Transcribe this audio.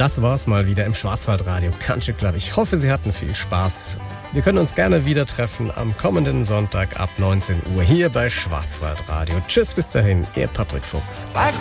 Das war's mal wieder im Schwarzwaldradio Country Club. Ich hoffe, Sie hatten viel Spaß. Wir können uns gerne wieder treffen am kommenden Sonntag ab 19 Uhr hier bei Schwarzwaldradio. Tschüss, bis dahin, Ihr Patrick Fuchs. Like